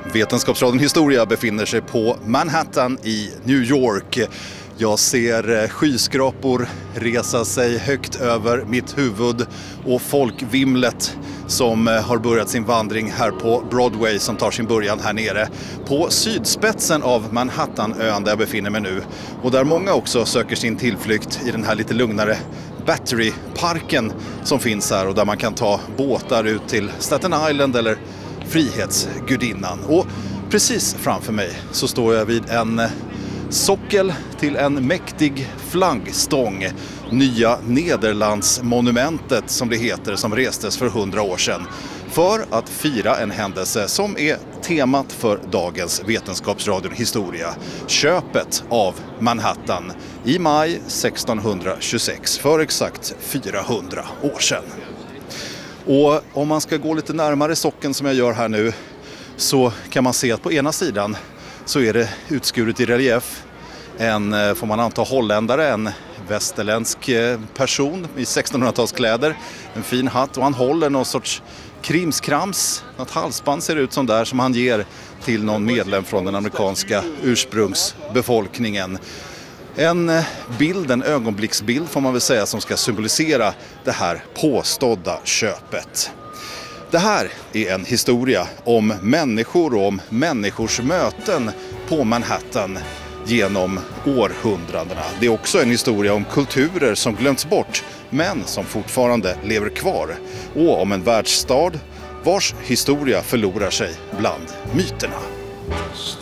Vetenskapsradion Historia befinner sig på Manhattan i New York. Jag ser skyskrapor resa sig högt över mitt huvud och folkvimlet som har börjat sin vandring här på Broadway som tar sin början här nere på sydspetsen av Manhattanön där jag befinner mig nu. Och där många också söker sin tillflykt i den här lite lugnare Battery-parken som finns här och där man kan ta båtar ut till Staten Island eller Frihetsgudinnan. Och precis framför mig så står jag vid en sockel till en mäktig flaggstång, Nya Nederlandsmonumentet som det heter, som restes för 100 år sedan för att fira en händelse som är temat för dagens Vetenskapsradion Historia, köpet av Manhattan i maj 1626 för exakt 400 år sedan. Och om man ska gå lite närmare sockeln som jag gör här nu så kan man se att på ena sidan så är det utskuret i relief en, får man anta, holländare, en västerländsk person i 1600-talskläder, en fin hatt, och han håller någon sorts krimskrams, något halsband ser ut som där, som han ger till någon medlem från den amerikanska ursprungsbefolkningen. En bild, en ögonblicksbild får man väl säga, som ska symbolisera det här påstådda köpet. Det här är en historia om människor och om människors möten på Manhattan genom århundradena. Det är också en historia om kulturer som glömts bort men som fortfarande lever kvar. Och om en världsstad vars historia förlorar sig bland myterna.